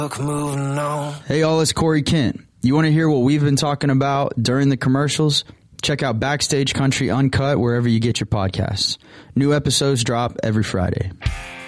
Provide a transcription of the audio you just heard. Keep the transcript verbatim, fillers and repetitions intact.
moving on. Hey, all, it's Corey Kent. You want to hear what we've been talking about during the commercials? Check out Backstage Country Uncut wherever you get your podcasts. New episodes drop every Friday.